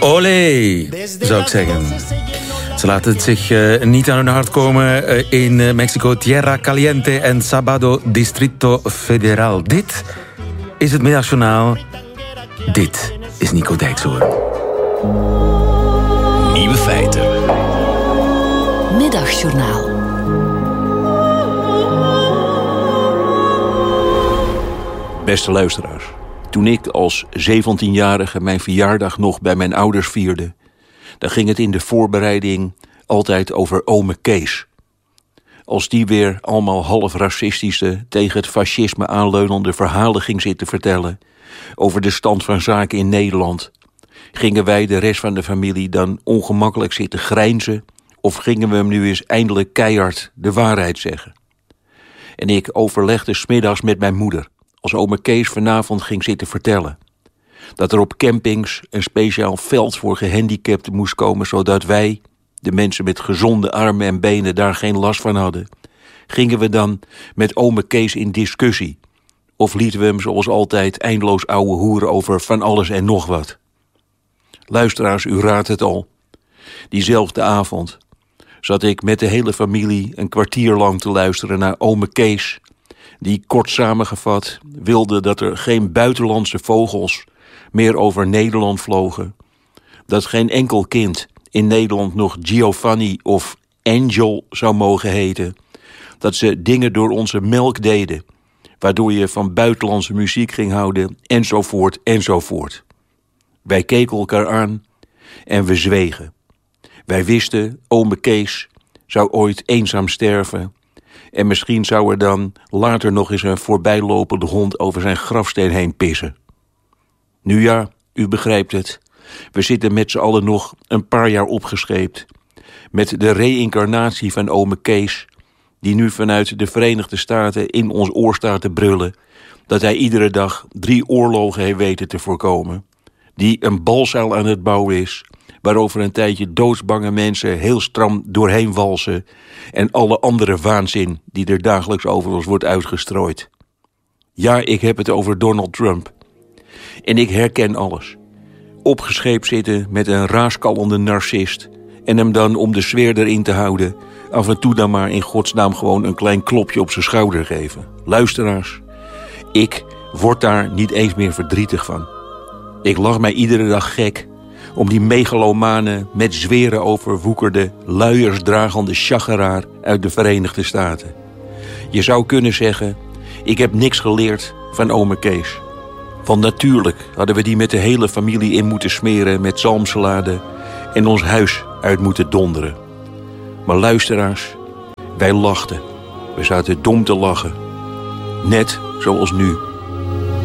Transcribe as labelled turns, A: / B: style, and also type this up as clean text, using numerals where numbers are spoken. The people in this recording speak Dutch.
A: Olé, zou ik zeggen. Ze laten het zich niet aan hun hart komen in Mexico. Tierra Caliente en Sábado Distrito Federal. Dit is het Middagjournaal. Dit is Nico Dijkshoorn.
B: Nieuwe feiten.
C: Middagjournaal.
B: Beste luisteraars. Toen ik als 17-jarige mijn verjaardag nog bij mijn ouders vierde, dan ging het in de voorbereiding altijd over ome Kees. Als die weer allemaal half racistische, tegen het fascisme aanleunende verhalen ging zitten vertellen over de stand van zaken in Nederland, gingen wij de rest van de familie dan ongemakkelijk zitten grijnzen of gingen we hem nu eens eindelijk keihard de waarheid zeggen? En ik overlegde 's middags met mijn moeder, als ome Kees vanavond ging zitten vertellen dat er op campings een speciaal veld voor gehandicapten moest komen, zodat wij, de mensen met gezonde armen en benen, daar geen last van hadden. Gingen we dan met ome Kees in discussie? Of lieten we hem zoals altijd eindeloos ouwe hoeren over van alles en nog wat? Luisteraars, u raadt het al. Diezelfde avond zat ik met de hele familie een kwartier lang te luisteren naar ome Kees, die kort samengevat wilde dat er geen buitenlandse vogels meer over Nederland vlogen, dat geen enkel kind in Nederland nog Giovanni of Angel zou mogen heten, dat ze dingen door onze melk deden, waardoor je van buitenlandse muziek ging houden, enzovoort, enzovoort. Wij keken elkaar aan en we zwegen. Wij wisten, ome Kees zou ooit eenzaam sterven en misschien zou er dan later nog eens een voorbijlopende hond over zijn grafsteen heen pissen. Nu ja, u begrijpt het. We zitten met z'n allen nog een paar jaar opgescheept met de reïncarnatie van ome Kees, die nu vanuit de Verenigde Staten in ons oor staat te brullen dat hij iedere dag 3 oorlogen heeft weten te voorkomen, die een balzaal aan het bouwen is, waarover een tijdje doodsbange mensen heel stram doorheen walsen en alle andere waanzin die er dagelijks over ons wordt uitgestrooid. Ja, ik heb het over Donald Trump. En ik herken alles. Opgescheept zitten met een raaskallende narcist en hem dan, om de sfeer erin te houden, af en toe dan maar in godsnaam gewoon een klein klopje op zijn schouder geven. Luisteraars, ik word daar niet eens meer verdrietig van. Ik lach mij iedere dag gek om die megalomane, met zweren overwoekerde, luiersdragende chageraar uit de Verenigde Staten. Je zou kunnen zeggen, ik heb niks geleerd van ome Kees. Want natuurlijk hadden we die met de hele familie in moeten smeren met zalmsalade en ons huis uit moeten donderen. Maar luisteraars, wij lachten. We zaten dom te lachen. Net zoals nu.